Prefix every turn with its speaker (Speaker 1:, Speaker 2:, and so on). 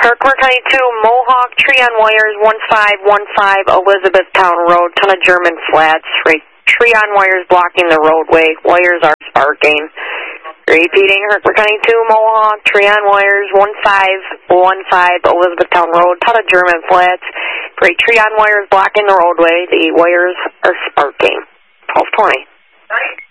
Speaker 1: Herkimer County 2, Mohawk, tree on wires, 1515 Elizabethtown Road, ton of German flats, right? Tree on wires blocking the roadway, wires are sparking. Repeating, Herkimer County 2, Mohawk, tree on wires, 1515 Elizabethtown Road, ton of German flats, great tree on wires blocking the roadway, the wires are sparking. 1220.